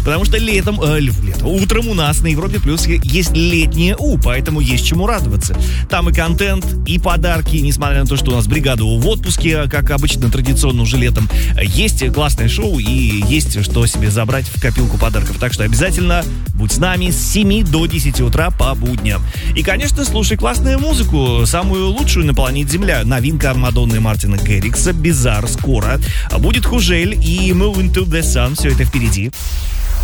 Потому что утром у нас на Европе Плюс есть летнее поэтому есть чему радоваться. Там и контент, и подарки, несмотря на то, что у нас бригада в отпуске, как обычно, традиционно уже летом. Есть классное шоу и есть что себе забрать в копилку подарков. Так что обязательно будь с нами с 7 до 10 утра по будням. И, конечно, слушай классную музыку, самую лучшую на планете Земля. Новинка Мадонны и Мартина Гэррикса, Bizarre скоро. Будет Хужель и Move Into The Sun. Все это впереди.